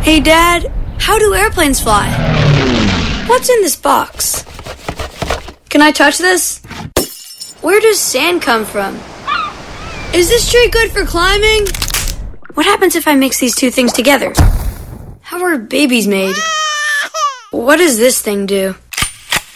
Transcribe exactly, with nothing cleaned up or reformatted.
Hey, Dad, how do airplanes fly? What's in this box? Can I touch this? Where does sand come from? Is this tree good for climbing? What happens if I mix these two things together? How are babies made? What does this thing do?